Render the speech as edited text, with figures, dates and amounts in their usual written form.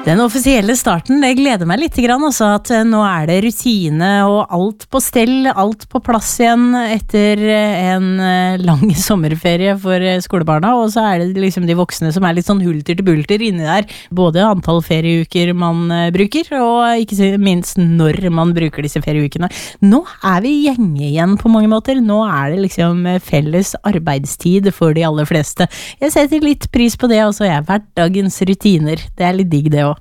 Den offisielle starten, det gleder meg litt grann også, at nå det rutine og alt på stell, alt på plass igjen etter en lang sommerferie for skolebarna, og så det liksom de voksne som litt sånn hulter til bulter inni der, både antall ferieuker man bruker, og ikke minst når man bruker disse ferieukene. Nå vi gjenge igjen på mange måter, nå det liksom felles arbeidstid for de aller fleste. Jeg setter litt pris på det, og så hverdagens rutiner, det litt digg det også.